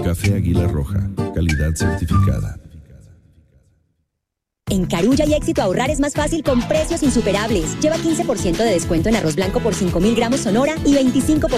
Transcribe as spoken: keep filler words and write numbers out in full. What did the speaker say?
Café Águila Roja, calidad certificada. En Carulla y Éxito ahorrar es más fácil con precios insuperables. Lleva quince por ciento de descuento en arroz blanco por cinco mil gramos Sonora y veinticinco por